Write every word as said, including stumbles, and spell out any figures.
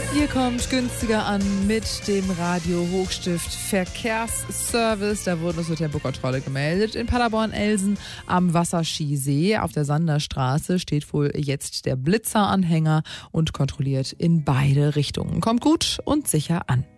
Ihr kommt günstiger an mit dem Radio Hochstift Verkehrsservice. Da wurde uns eine Tempokontrolle gemeldet. In Paderborn-Elsen am Wasserskisee auf der Sanderstraße steht wohl jetzt der Blitzeranhänger und kontrolliert in beide Richtungen. Kommt gut und sicher an.